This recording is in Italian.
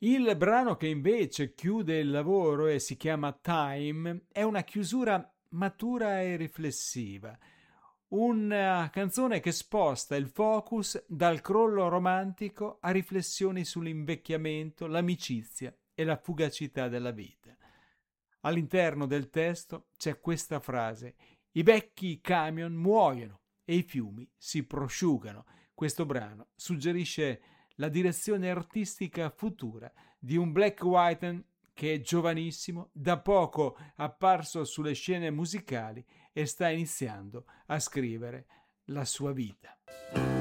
Il brano che invece chiude il lavoro e si chiama Time è una chiusura matura e riflessiva, una canzone che sposta il focus dal crollo romantico a riflessioni sull'invecchiamento, l'amicizia e la fugacità della vita. All'interno del testo c'è questa frase: i vecchi camion muoiono e i fiumi si prosciugano. Questo brano suggerisce la direzione artistica futura di un Black Whiten che è giovanissimo, da poco apparso sulle scene musicali e sta iniziando a scrivere la sua vita.